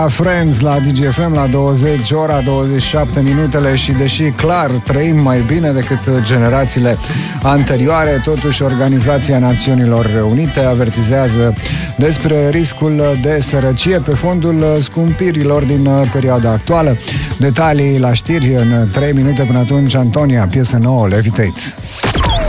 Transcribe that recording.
Friends la DGFM la 20, ora 27 minutele și deși clar trăim mai bine decât generațiile anterioare, totuși Organizația Națiunilor Unite avertizează despre riscul de sărăcie pe fondul scumpirilor din perioada actuală. Detalii la știri în 3 minute. Până atunci, Antonia, piesă nouă, Levitate.